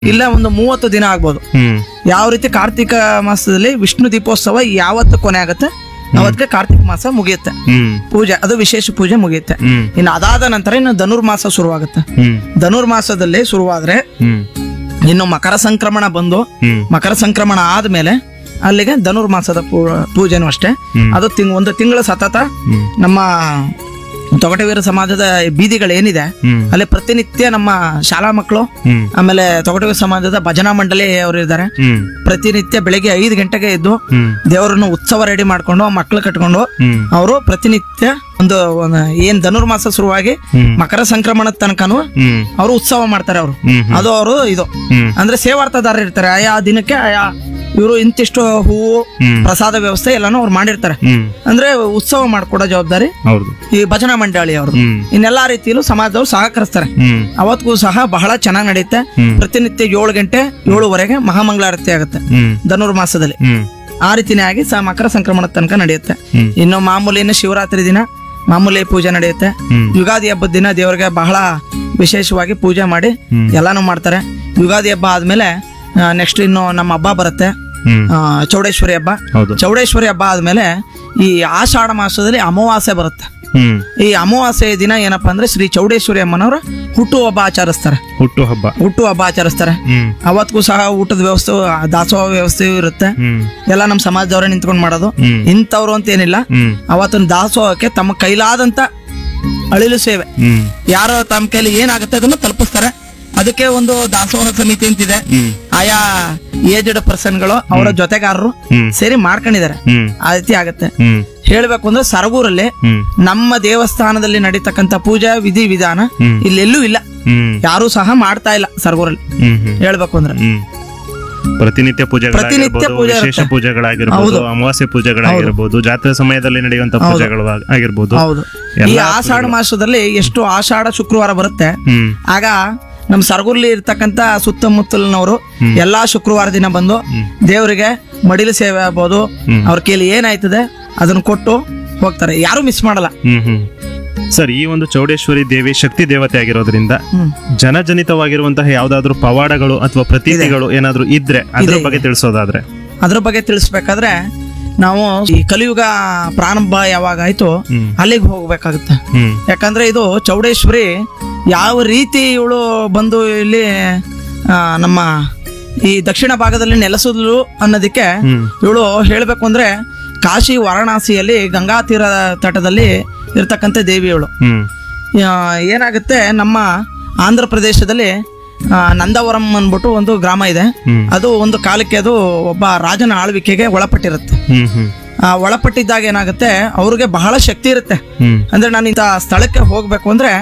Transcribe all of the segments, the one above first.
ಇಲ್ಲ ಒಂದು 30 ದಿನ ಆಗ್ಬೋದು. ಯಾವ ರೀತಿ ಕಾರ್ತಿಕ ಮಾಸದಲ್ಲಿ ವಿಷ್ಣು ದೀಪೋತ್ಸವ ಯಾವತ್ತು ಕೊನೆ ಆಗುತ್ತೆ ಅವತ್ತಿಗೆ ಕಾರ್ತಿಕ ಮಾಸ ಮುಗಿಯುತ್ತೆ, ಪೂಜೆ ಅದು ವಿಶೇಷ ಪೂಜೆ ಮುಗಿಯುತ್ತೆ. ಇನ್ನು ಅದಾದ ನಂತರ ಇನ್ನು ಧನುರ್ಮಾಸ ಶುರುವಾಗುತ್ತೆ. ಧನುರ್ಮಾಸದಲ್ಲಿ ಶುರುವಾದ್ರೆ ಇನ್ನು ಮಕರ ಸಂಕ್ರಮಣ ಬಂದು ಮಕರ ಸಂಕ್ರಮಣ ಆದ್ಮೇಲೆ ಅಲ್ಲಿಗೆ ಧನುರ್ಮಾಸದ ಪೂಜೆನೂ ಅಷ್ಟೇ. ಅದು ಒಂದು ತಿಂಗಳ ಸತತ ನಮ್ಮ ತೊಗಟವೀರ ಸಮಾಜದ ಬೀದಿಗಳೇನಿದೆ ಅಲ್ಲಿ ಪ್ರತಿನಿತ್ಯ ನಮ್ಮ ಶಾಲಾ ಮಕ್ಕಳು ಆಮೇಲೆ ತೊಗಟವೀರ ಸಮಾಜದ ಭಜನಾ ಮಂಡಳಿ ಅವರು ಇದ್ದಾರೆ. ಪ್ರತಿನಿತ್ಯ ಬೆಳಿಗ್ಗೆ 5 ಗಂಟೆಗೆ ಎದ್ದು ದೇವರನ್ನು ಉತ್ಸವ ರೆಡಿ ಮಾಡ್ಕೊಂಡು ಮಕ್ಕಳು ಕಟ್ಕೊಂಡು ಅವರು ಪ್ರತಿನಿತ್ಯ ಒಂದು ಏನ್ ಧನುರ್ಮಾಸ ಶುರುವಾಗಿ ಮಕರ ಸಂಕ್ರಮಣದ ತನಕನು ಅವರು ಉತ್ಸವ ಮಾಡ್ತಾರೆ. ಅದು ಅವರು ಇದು ಅಂದ್ರೆ ಸೇವಾರ್ಥದಾರರು ಇರ್ತಾರೆ. ಆಯಾ ದಿನಕ್ಕೆ ಆಯಾ ಇವರು ಇಂತಿಷ್ಟು ಹೂವು ಪ್ರಸಾದ ವ್ಯವಸ್ಥೆ ಎಲ್ಲಾನು ಅವ್ರು ಮಾಡಿರ್ತಾರೆ. ಅಂದ್ರೆ ಉತ್ಸವ ಮಾಡ್ಕೊಡೋ ಜವಾಬ್ದಾರಿ ಈ ಭಜನಾ ಮಂಡಳಿ ಅವರು. ಇನ್ನೆಲ್ಲಾ ರೀತಿಯಲ್ಲೂ ಸಮಾಜದವ್ರು ಸಹಕರಿಸ್ತಾರೆ. ಅವತ್ತಿಗೂ ಸಹ ಬಹಳ ಚೆನ್ನಾಗಿ ನಡೆಯುತ್ತೆ. ಪ್ರತಿನಿತ್ಯ 7 ಗಂಟೆ 7:15 ಮಹಾಮಂಗಳಾರತಿ ಆಗುತ್ತೆ ಧನುರ್ಮಾಸದಲ್ಲಿ. ಆ ರೀತಿನೇ ಆಗಿ ಮಕರ ಸಂಕ್ರಮಣದ ತನಕ ನಡೆಯುತ್ತೆ. ಇನ್ನು ಮಾಮೂಲಿನ ಶಿವರಾತ್ರಿ ದಿನ ಮಾಮೂಲಿ ಪೂಜೆ ನಡೆಯುತ್ತೆ. ಯುಗಾದಿ ಹಬ್ಬದ ದಿನ ದೇವರಿಗೆ ಬಹಳ ವಿಶೇಷವಾಗಿ ಪೂಜೆ ಮಾಡಿ ಎಲ್ಲಾನು ಮಾಡ್ತಾರೆ. ಯುಗಾದಿ ಹಬ್ಬ ಆದ್ಮೇಲೆ ನೆಕ್ಸ್ಟ್ ಇನ್ನು ನಮ್ಮ ಹಬ್ಬ ಬರುತ್ತೆ, ಚೌಡೇಶ್ವರಿ ಹಬ್ಬ. ಚೌಡೇಶ್ವರಿ ಹಬ್ಬ ಆದ್ಮೇಲೆ ಈ ಆಷಾಢ ಮಾಸದಲ್ಲಿ ಅಮಾವಾಸ್ಯೆ ಬರುತ್ತೆ. ಈ ಅಮಾವಾಸ್ಯೆ ದಿನ ಏನಪ್ಪಾ ಅಂದ್ರೆ ಶ್ರೀ ಚೌಡೇಶ್ವರಿ ಅಮ್ಮನವರ ಹುಟ್ಟುಹಬ್ಬ ಆಚರಿಸ್ತಾರೆ. ಹುಟ್ಟುಹಬ್ಬ ಆಚರಿಸ್ತಾರೆ. ಅವತ್ತಿಗೂ ಸಹ ಊಟದ ವ್ಯವಸ್ಥೆ, ದಾಸೋಹ ವ್ಯವಸ್ಥೆಯೂ ಇರುತ್ತೆ. ಎಲ್ಲ ನಮ್ಮ ಸಮಾಜದವರೇ ನಿಂತ್ಕೊಂಡು ಮಾಡೋದು. ಇಂಥವ್ರು ಅಂತ ಏನಿಲ್ಲ, ಅವತ್ತಿನ ದಾಸೋಹಕ್ಕೆ ತಮ್ಮ ಕೈಲಾದಂತ ಅಳಿಲು ಸೇವೆ ಯಾರೋ ತಮ್ಮ ಕೈಲಿ ಏನಾಗುತ್ತೆ ಅದನ್ನು ತಲುಪಿಸ್ತಾರೆ. ಅದಕ್ಕೆ ಒಂದು ದಾಸೋಹ ಸಮಿತಿ ಅಂತಿದೆ. ಆಯಾ ಏಜ್ಡ್ ಪರ್ಸನ್ಗಳು ಅವರ ಜೊತೆಗಾರರು ಸೇರಿ ಮಾಡ್ಕೊಂಡಿದ್ದಾರೆ. ಆ ರೀತಿ ಆಗತ್ತೆ. ಹೇಳ್ಬೇಕು ಅಂದ್ರೆ ಸರಗೂರಲ್ಲಿ ನಮ್ಮ ದೇವಸ್ಥಾನದಲ್ಲಿ ನಡೀತಕ್ಕಂತ ಪೂಜಾ ವಿಧಿ ವಿಧಾನ ಇಲ್ಲೆಲ್ಲೂ ಇಲ್ಲ, ಯಾರು ಸಹ ಮಾಡ್ತಾ ಇಲ್ಲ ಸರಗೂರಲ್ಲಿ. ಹೇಳ್ಬೇಕು ಅಂದ್ರೆ ಪ್ರತಿನಿತ್ಯ ವಿಶೇಷ ಪೂಜೆಗಳಾಗಿರ್ಬೋದು, ಅಮಾವಾಸ್ಯೆ ಪೂಜೆಗಳಾಗಿರ್ಬೋದು, ಜಾತ್ರೆ ಸಮಯದಲ್ಲಿ ನಡೆಯುವಂತ ಪೂಜೆಗಳು ಆಗಿರ್ಬೋದು. ಈ ಆಷಾಢ ಮಾಸದಲ್ಲಿ ಎಷ್ಟು ಆಷಾಢ ಶುಕ್ರವಾರ ಬರುತ್ತೆ, ಆಗ ನಮ್ ಸರಗೂರ್ಲಿ ಇರ್ತಕ್ಕಂತ ಸುತ್ತಮುತ್ತಲಿನವರು ಎಲ್ಲಾ ಶುಕ್ರವಾರ ದಿನ ಬಂದು ದೇವರಿಗೆ ಮಡಿಲು ಸೇವೆ ಆಗ್ಬೋದು, ಅವ್ರ ಕೈಲಿ ಏನಾಯ್ತದೆ ಅದನ್ನ ಕೊಟ್ಟು ಹೋಗ್ತಾರೆ. ಯಾರು ಮಿಸ್ ಮಾಡಲ್ಲ. ಸರ್, ಈ ಒಂದು ಚೌಡೇಶ್ವರಿ ದೇವಿ ಶಕ್ತಿ ದೇವತೆ ಆಗಿರೋದ್ರಿಂದ ಜನಜನಿತವಾಗಿರುವಂತಹ ಯಾವ್ದಾದ್ರು ಪವಾಡಗಳು ಅಥವಾ ಪ್ರತೀತಿಗಳು ಏನಾದ್ರು ಇದ್ರೆ ಅದ್ರ ಬಗ್ಗೆ ತಿಳಿಸೋದಾದ್ರೆ? ಅದ್ರ ಬಗ್ಗೆ ತಿಳಿಸ್ಬೇಕಾದ್ರೆ ನಾವು ಈ ಕಲಿಯುಗ ಪ್ರಾರಂಭ ಯಾವಾಗ ಆಯ್ತು ಅಲ್ಲಿಗೆ ಹೋಗ್ಬೇಕಾಗುತ್ತೆ. ಯಾಕಂದ್ರೆ ಇದು ಚೌಡೇಶ್ವರಿ ಯಾವ ರೀತಿ ಇವಳು ಬಂದು ಇಲ್ಲಿ ನಮ್ಮ ಈ ದಕ್ಷಿಣ ಭಾಗದಲ್ಲಿ ನೆಲೆಸಿದ್ಲು ಅನ್ನೋದಕ್ಕೆ ಇವಳು ಹೇಳ್ಬೇಕು ಅಂದ್ರೆ ಕಾಶಿ ವಾರಣಾಸಿಯಲ್ಲಿ ಗಂಗಾ ತೀರ ತಟದಲ್ಲಿ ಇರ್ತಕ್ಕಂಥ ದೇವಿ ಇವಳು. ಏನಾಗುತ್ತೆ, ನಮ್ಮ ಆಂಧ್ರ ಪ್ರದೇಶದಲ್ಲಿ ನಂದವರಂ ಅನ್ಬಿಟ್ಟು ಒಂದು ಗ್ರಾಮ ಇದೆ. ಅದು ಒಂದು ಕಾಲಕ್ಕೆ ಅದು ಒಬ್ಬ ರಾಜನ ಆಳ್ವಿಕೆಗೆ ಒಳಪಟ್ಟಿರುತ್ತೆ. ಒಳಪಟ್ಟಿದ್ದಾಗ ಏನಾಗುತ್ತೆ, ಅವ್ರಿಗೆ ಬಹಳ ಶಕ್ತಿ ಇರುತ್ತೆ. ಅಂದ್ರೆ ನಾನು ಇಂಥ ಸ್ಥಳಕ್ಕೆ ಹೋಗ್ಬೇಕು ಅಂದ್ರೆ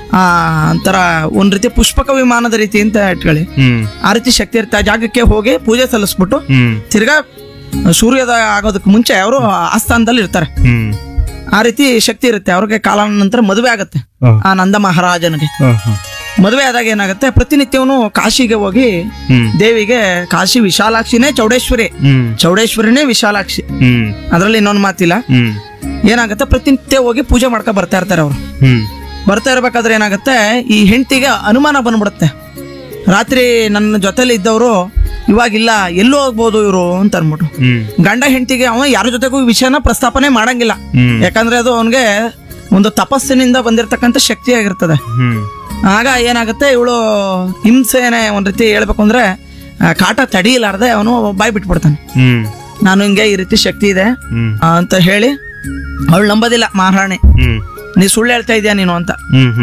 ಒಂಥರ ಒಂದ್ ರೀತಿ ಪುಷ್ಪಕ ವಿಮಾನದ ರೀತಿ ಅಂತ ಇಟ್ಕೊಳ್ಳಿ, ಆ ರೀತಿ ಶಕ್ತಿ ಇರುತ್ತೆ. ಆ ಜಾಗಕ್ಕೆ ಹೋಗಿ ಪೂಜೆ ಸಲ್ಲಿಸ್ಬಿಟ್ಟು ತಿರ್ಗಾ ಸೂರ್ಯೋದಯ ಆಗೋದಕ್ಕೆ ಮುಂಚೆ ಅವರು ಆಸ್ಥಾನದಲ್ಲಿ ಇರ್ತಾರೆ. ಆ ರೀತಿ ಶಕ್ತಿ ಇರುತ್ತೆ ಅವ್ರಿಗೆ. ಕಾಲಾನಂತರ ಮದುವೆ ಆಗತ್ತೆ ಆ ನಂದ ಮಹಾರಾಜನಿಗೆ. ಮದುವೆ ಆದಾಗ ಏನಾಗುತ್ತೆ, ಪ್ರತಿನಿತ್ಯವನು ಕಾಶಿಗೆ ಹೋಗಿ ದೇವಿಗೆ, ಕಾಶಿ ವಿಶಾಲಾಕ್ಷಿನೇ ಚೌಡೇಶ್ವರಿ, ಚೌಡೇಶ್ವರಿನೇ ವಿಶಾಲಾಕ್ಷಿ, ಅದ್ರಲ್ಲಿ ಇನ್ನೊಂದು ಮಾತಿಲ್ಲ. ಏನಾಗುತ್ತೆ, ಪ್ರತಿನಿತ್ಯ ಹೋಗಿ ಪೂಜೆ ಮಾಡ್ಕೊ ಬರ್ತಾ ಇರ್ತಾರೆ ಅವರು. ಬರ್ತಾ ಇರ್ಬೇಕಾದ್ರೆ ಏನಾಗುತ್ತೆ, ಈ ಹೆಂಡತಿಗೆ ಅನುಮಾನ ಬಂದ್ಬಿಡುತ್ತೆ. ರಾತ್ರಿ ನನ್ನ ಜೊತೆಲಿ ಇದ್ದವರು ಇವಾಗಿಲ್ಲ, ಎಲ್ಲೂ ಹೋಗ್ಬೋದು ಇವರು ಅಂತ ಅನ್ಬಿಟ್ಟು ಗಂಡ ಹೆಂಡತಿಗೆ ಅವ ಯಾರ ಜೊತೆಗೂ ವಿಷಯನ ಪ್ರಸ್ತಾಪನೆ ಮಾಡಂಗಿಲ್ಲ. ಯಾಕಂದ್ರೆ ಅದು ಅವನ್ಗೆ ಒಂದು ತಪಸ್ಸಿನಿಂದ ಬಂದಿರತಕ್ಕಂತ ಶಕ್ತಿ ಆಗಿರ್ತದೆ. ಆಗ ಏನಾಗುತ್ತೆ, ಇವಳು ಹಿಂಸೆನೆ ಒಂದ್ ರೀತಿ ಹೇಳ್ಬೇಕು ಅಂದ್ರೆ ಕಾಟ ತಡಿಲಾರ್ದೆ ಅವನು ಬಾಯ್ ಬಿಟ್ಬಿಡ್ತಾನೆ. ನಾನು ಹಿಂಗೆ ಈ ರೀತಿ ಶಕ್ತಿ ಇದೆ ಅಂತ ಹೇಳಿ ಅವಳು ನಂಬೋದಿಲ್ಲ ಮಹಾರಾಣಿ, ನೀ ಸುಳ್ಳು ಹೇಳ್ತಾ ಇದೀಯ ನೀನು ಅಂತ.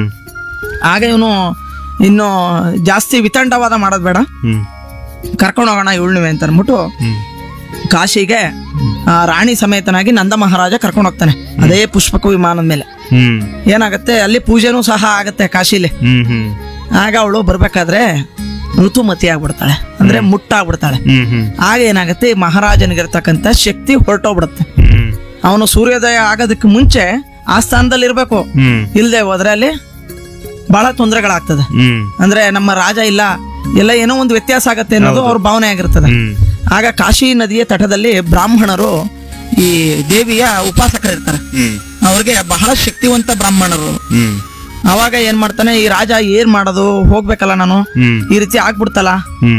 ಆಗ ಇವನು ಇನ್ನು ಜಾಸ್ತಿ ವಿತಂಡವಾದ ಮಾಡೋದ್ ಬೇಡ, ಕರ್ಕೊಂಡು ಹೋಗೋಣ ಇವಳು ಅಂತ ಅನ್ಬಿಟ್ಟು ಕಾಶಿಗೆ ರಾಣಿ ಸಮೇತನಾಗಿ ನಂದ ಮಹಾರಾಜ ಕರ್ಕೊಂಡು ಹೋಗ್ತಾನೆ ಅದೇ ಪುಷ್ಪಕ ವಿಮಾನದ ಮೇಲೆ. ಏನಾಗತ್ತೆ, ಅಲ್ಲಿ ಪೂಜೆನೂ ಸಹ ಆಗತ್ತೆ ಕಾಶಿಲಿ. ಆಗ ಅವಳು ಬರ್ಬೇಕಾದ್ರೆ ಋತುಮತಿ ಆಗ್ಬಿಡ್ತಾಳೆ, ಅಂದ್ರೆ ಮುಟ್ಟಾಗ್ಬಿಡ್ತಾಳೆ. ಆಗ ಏನಾಗತ್ತೆ, ಮಹಾರಾಜನಿಗಿರ್ತಕ್ಕಂಥ ಶಕ್ತಿ ಹೊರಟೋಗ್ಬಿಡುತ್ತೆ. ಅವನು ಸೂರ್ಯೋದಯ ಆಗೋದಕ್ಕೆ ಮುಂಚೆ ಆ ಸ್ಥಾನದಲ್ಲಿ ಇರ್ಬೇಕು, ಇಲ್ದೆ ಹೋದ್ರೆ ಅಲ್ಲಿ ಬಹಳ ತೊಂದರೆಗಳಾಗ್ತದೆ. ಅಂದ್ರೆ ನಮ್ಮ ರಾಜ ಇಲ್ಲ, ಎಲ್ಲ ಏನೋ ಒಂದು ವ್ಯತ್ಯಾಸ ಆಗತ್ತೆ ಅನ್ನೋದು ಅವ್ರ ಭಾವನೆ ಆಗಿರ್ತದೆ. ಆಗ ಕಾಶಿ ನದಿಯ ತಟದಲ್ಲಿ ಬ್ರಾಹ್ಮಣರು ಈ ದೇವಿಯ ಉಪಾಸಕರಿರ್ತಾರೆ. ಅವ್ರಿಗೆ ಬಹಳ ಶಕ್ತಿವಂತ ಬ್ರಾಹ್ಮಣರು. ಅವಾಗ ಏನ್ ಮಾಡ್ತಾನೆ ಈ ರಾಜ, ಏನ್ ಮಾಡೋದು, ಹೋಗ್ಬೇಕಲ್ಲ ನಾನು, ಹ್ಮ್ ಈ ರೀತಿ ಆಗ್ಬಿಡ್ತಲ್ಲ,